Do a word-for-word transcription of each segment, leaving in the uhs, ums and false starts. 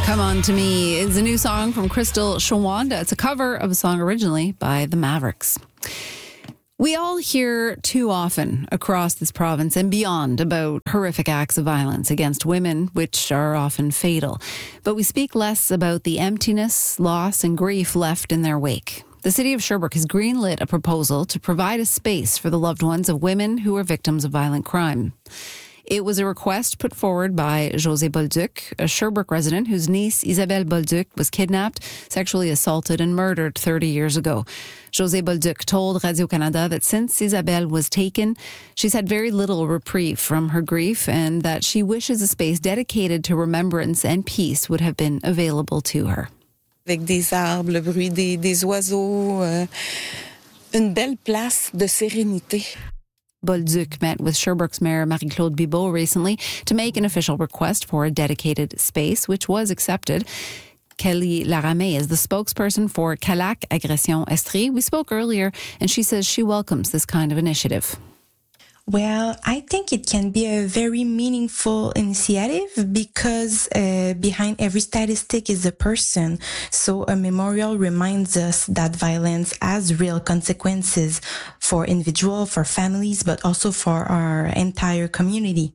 Come On To Me is a new song from Crystal Shawanda. It's a cover of a song originally by the Mavericks. We all hear too often across this province and beyond about horrific acts of violence against women, which are often fatal. But we speak less about the emptiness, loss, and grief left in their wake. The city of Sherbrooke has greenlit a proposal to provide a space for the loved ones of women who are victims of violent crime. It was a request put forward by José Bolduc, a Sherbrooke resident whose niece Isabelle Bolduc was kidnapped, sexually assaulted and murdered thirty years ago. José Bolduc told Radio-Canada that since Isabelle was taken, she's had very little reprieve from her grief and that she wishes a space dedicated to remembrance and peace would have been available to her. Avec des arbres, le bruit des, des oiseaux, euh, une belle place de sérénité. Bolduc met with Sherbrooke's Mayor Marie-Claude Bibeau recently to make an official request for a dedicated space, which was accepted. Kelly Laramé is the spokesperson for Calac Agression Estrie. We spoke earlier, and she says she welcomes this kind of initiative. Well, I think it can be a very meaningful initiative because uh, behind every statistic is a person. So a memorial reminds us that violence has real consequences for individuals, for families, but also for our entire community.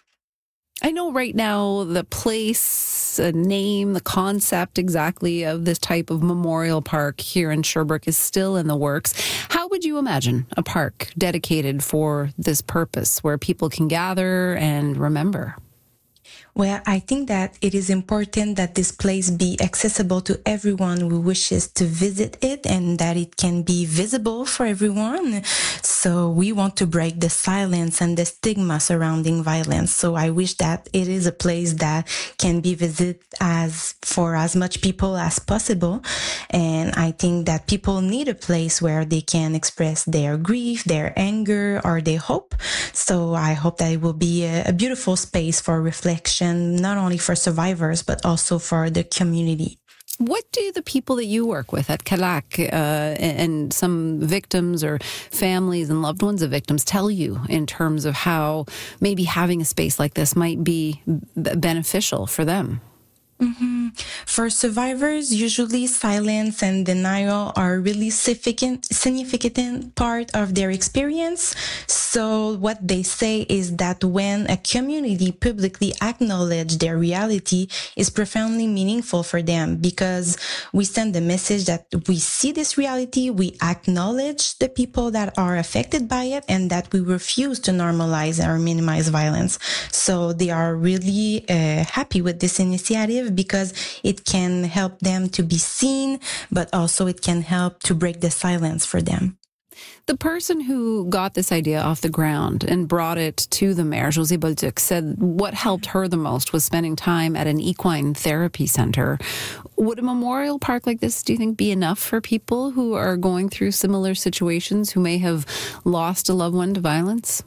I know right now the place, a name, the concept exactly of this type of memorial park here in Sherbrooke is still in the works. How would you imagine a park dedicated for this purpose where people can gather and remember? Well, I think that it is important that this place be accessible to everyone who wishes to visit it and that it can be visible for everyone. So we want to break the silence and the stigma surrounding violence. So I wish that it is a place that can be visited as for as much people as possible. And I think that people need a place where they can express their grief, their anger, or their hope. So I hope that it will be a, a beautiful space for reflection, not only for survivors, but also for the community. What do the people that you work with at Calac uh, and some victims or families and loved ones of victims tell you in terms of how maybe having a space like this might be b- beneficial for them? Mm-hmm. For survivors, usually silence and denial are really significant, significant part of their experience. So what they say is that when a community publicly acknowledges their reality is profoundly meaningful for them because we send the message that we see this reality, we acknowledge the people that are affected by it, and that we refuse to normalize or minimize violence. So they are really uh, happy with this initiative because it can help them to be seen, but also it can help to break the silence for them. The person who got this idea off the ground and brought it to the mayor, José Bolduc, said what helped her the most was spending time at an equine therapy center. Would a memorial park like this, do you think, be enough for people who are going through similar situations, who may have lost a loved one to violence?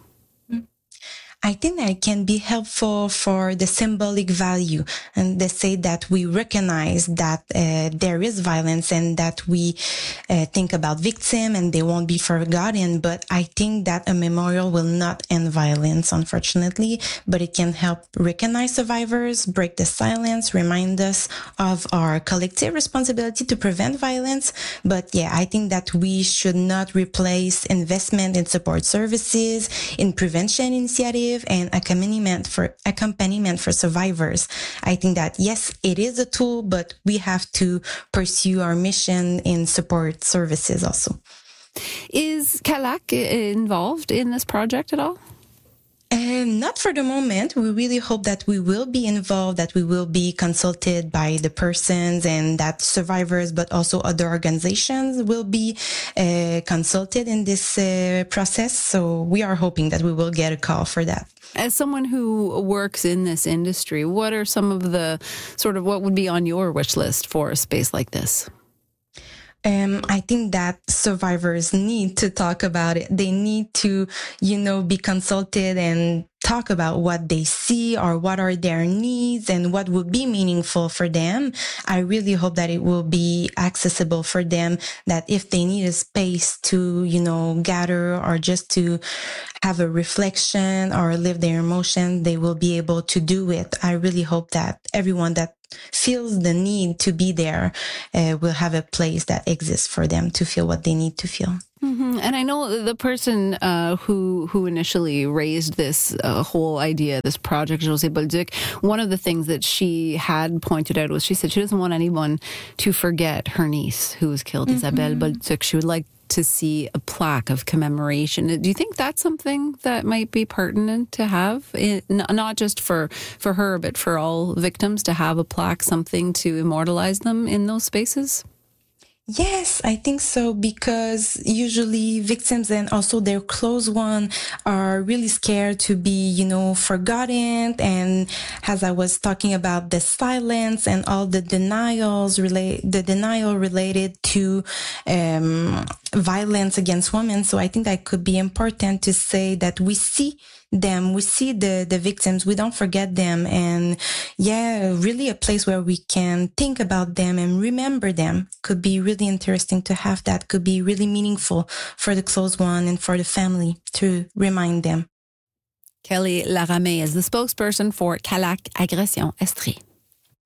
I think that it can be helpful for the symbolic value, and they say that we recognize that uh, there is violence and that we uh, think about victims and they won't be forgotten. But I think that a memorial will not end violence, unfortunately, but it can help recognize survivors, break the silence, remind us of our collective responsibility to prevent violence. But yeah, I think that we should not replace investment in support services, in prevention initiatives, and accompaniment for accompaniment for survivors. I think that yes, it is a tool, but we have to pursue our mission in support services also. Is Calac involved in this project at all? And not for the moment. We really hope that we will be involved, that we will be consulted by the persons and that survivors, but also other organizations will be uh, consulted in this uh, process. So we are hoping that we will get a call for that. As someone who works in this industry, what are some of the sort of what would be on your wish list for a space like this? Um, I think that survivors need to talk about it. They need to, you know, be consulted and talk talk about what they see or what are their needs and what would be meaningful for them. I really hope that it will be accessible for them, that if they need a space to, you know, gather or just to have a reflection or live their emotion, they will be able to do it. I really hope that everyone that feels the need to be there uh, will have a place that exists for them to feel what they need to feel. Mm-hmm. And I know the person uh, who who initially raised this uh, whole idea, this project, Josée Bolduc, one of the things that she had pointed out was she said she doesn't want anyone to forget her niece who was killed, mm-hmm. Isabelle Bolduc. She would like to see a plaque of commemoration. Do you think that's something that might be pertinent to have, in, not just for, for her, but for all victims, to have a plaque, something to immortalize them in those spaces? Yes, I think so, because usually victims and also their close one are really scared to be, you know, forgotten. And as I was talking about the silence and all the denials relate, the denial related to um, violence against women. So I think that could be important to say that we see them, we see the, the victims, we don't forget them. And yeah, really a place where we can think about them and remember them could be really interesting to have. That could be really meaningful for the close one and for the family to remind them. Kelly Laramé is the spokesperson for Calac Agression Estrie.